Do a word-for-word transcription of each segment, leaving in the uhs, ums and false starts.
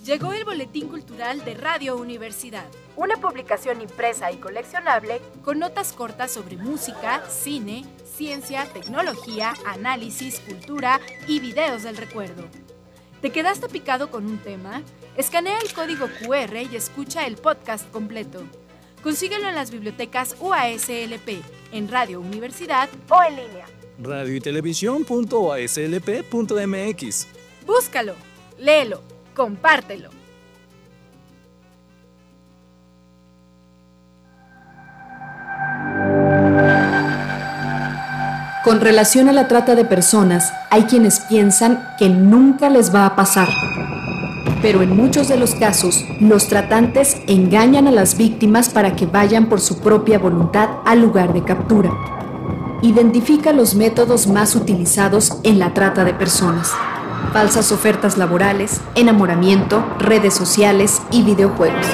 Llegó el Boletín Cultural de Radio Universidad. Una publicación impresa y coleccionable con notas cortas sobre música, cine, ciencia, tecnología, análisis, cultura y videos del recuerdo. ¿Te quedaste picado con un tema? Escanea el código cu erre y escucha el podcast completo. Consíguelo en las bibliotecas U A S L P, en Radio Universidad o en línea. radio y televisión punto u a s l p punto m x. Búscalo, léelo, compártelo. Con relación a la trata de personas, hay quienes piensan que nunca les va a pasar. Pero en muchos de los casos, los tratantes engañan a las víctimas para que vayan por su propia voluntad al lugar de captura. Identifica los métodos más utilizados en la trata de personas: falsas ofertas laborales, enamoramiento, redes sociales y videojuegos.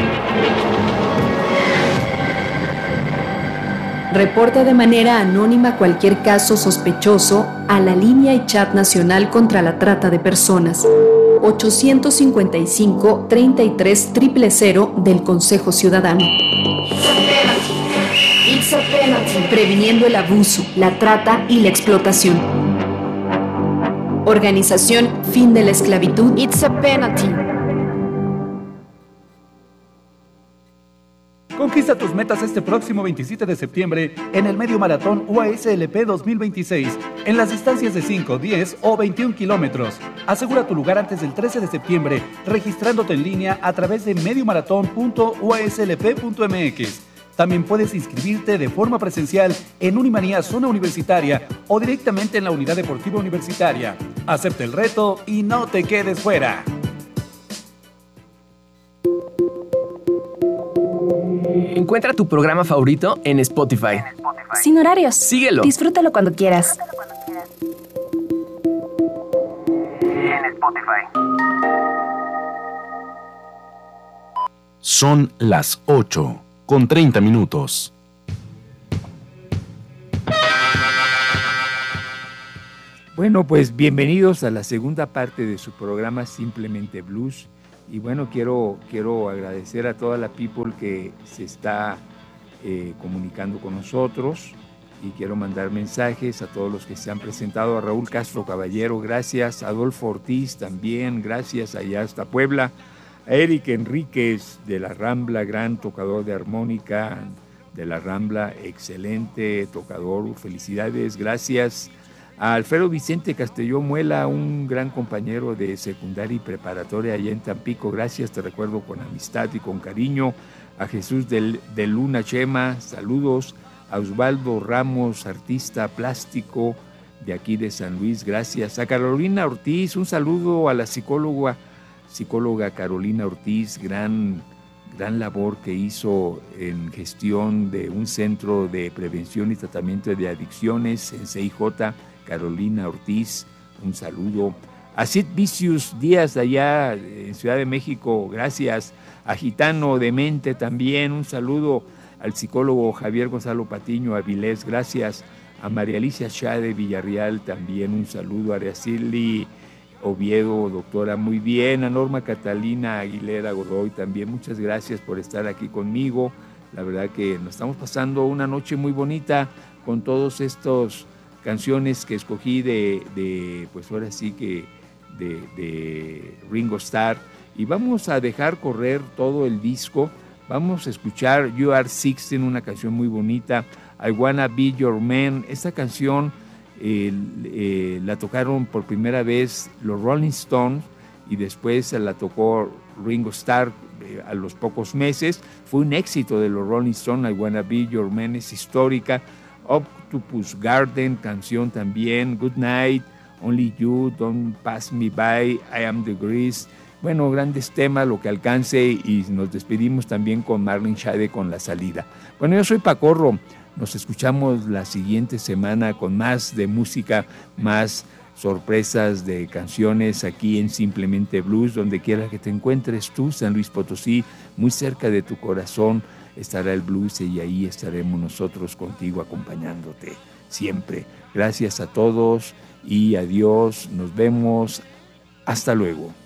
Reporta de manera anónima cualquier caso sospechoso a la línea y chat nacional contra la trata de personas ochocientos cincuenta y cinco, treinta y tres, cero cero cero del Consejo Ciudadano. It's a penalty. Previniendo el abuso, la trata y la explotación. Organización Fin de la Esclavitud. It's a penalty. Conquista tus metas este próximo veintisiete de septiembre en el Medio Maratón U A S L P dos mil veintiséis en las distancias de cinco, diez o veintiún kilómetros. Asegura tu lugar antes del trece de septiembre registrándote en línea a través de mediomaratón punto u a s l p punto m x. También puedes inscribirte de forma presencial en Unimanía Zona Universitaria o directamente en la Unidad Deportiva Universitaria. Acepta el reto y no te quedes fuera. Encuentra tu programa favorito en Spotify. Sin horarios. Síguelo. Disfrútalo cuando quieras. En Spotify. Son las ocho con treinta minutos. Bueno, pues bienvenidos a la segunda parte de su programa Simplemente Blues. Y bueno, quiero, quiero agradecer a toda la people que se está eh, comunicando con nosotros y quiero mandar mensajes a todos los que se han presentado. A Raúl Castro Caballero, gracias. A Adolfo Ortiz también, gracias, allá hasta Puebla. A Eric Enríquez de la Rambla, gran tocador de armónica de la Rambla, excelente tocador, felicidades, gracias. A Alfredo Vicente Castellón Muela, un gran compañero de secundaria y preparatoria allá en Tampico, gracias, te recuerdo con amistad y con cariño. A Jesús de, de Luna Chema, saludos. A Osvaldo Ramos, artista plástico de aquí de San Luis, gracias. A Carolina Ortiz, un saludo a la psicóloga, psicóloga Carolina Ortiz, gran, gran labor que hizo en gestión de un centro de prevención y tratamiento de adicciones en C I J. Carolina Ortiz, un saludo. A Sid Vicious Díaz de allá en Ciudad de México, gracias. A Gitano Demente también, un saludo. Al psicólogo Javier Gonzalo Patiño Avilés, gracias. A María Alicia Chade Villarreal también, un saludo. A Araceli Oviedo, doctora, muy bien. A Norma Catalina Aguilera Godoy también, muchas gracias por estar aquí conmigo. La verdad que nos estamos pasando una noche muy bonita con todos estos canciones que escogí de, de pues ahora sí que de, de Ringo Starr, y vamos a dejar correr todo el disco. Vamos a escuchar You Are Sixteen, una canción muy bonita. I Wanna Be Your Man. Esta canción eh, eh, la tocaron por primera vez los Rolling Stones y después la tocó Ringo Starr eh, a los pocos meses. Fue un éxito de los Rolling Stones. I Wanna Be Your Man es histórica. Octopus Garden, canción también. Good Night, Only You, Don't Pass Me By, I Am the Grease. Bueno, grandes temas, lo que alcance, y nos despedimos también con Marlene Shade con La Salida. Bueno, yo soy Pacorro, nos escuchamos la siguiente semana con más de música, más sorpresas de canciones aquí en Simplemente Blues, donde quiera que te encuentres tú, San Luis Potosí, muy cerca de tu corazón estará el blues y ahí estaremos nosotros contigo acompañándote siempre. Gracias a todos y adiós, nos vemos, hasta luego.